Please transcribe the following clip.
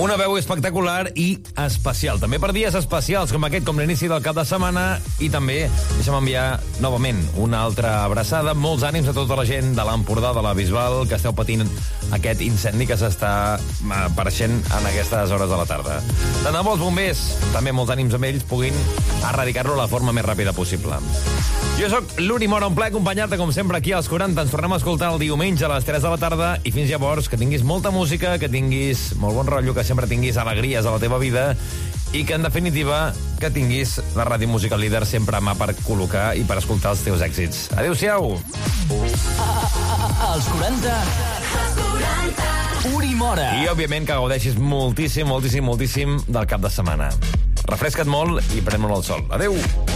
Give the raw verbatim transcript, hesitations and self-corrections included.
Una veu espectacular i especial. També per dies especials com aquest, com l'inici del cap de setmana. I també, deixa'm enviar novament una altra abraçada. Molts ànims a tota la gent de l'Empordà, de la Bisbal, que esteu patint aquest incendi que s'està apareixent en aquestes hores de la tarda. De debò, els bombers, també molts ànims amb ells, puguin erradicar-lo de la forma més ràpida possible. Jo sóc l'Uri Mora, un plaer acompanyar-te, com sempre, aquí als quaranta. Ens tornem a escoltar el diumenge a les tres de la tarda i fins llavors que tinguis molta música, que tinguis molt bon rotllo, que sempre tinguis alegries a la teva vida i que, en definitiva, que tinguis la ràdio musical líder sempre a mà per col·locar i per escoltar els teus èxits. Adéu-siau! Als quaranta... Uri Mora. I, òbviament, que gaudeixis moltíssim, moltíssim, moltíssim del cap de setmana. Refresca't molt i pren molt el sol. Adéu!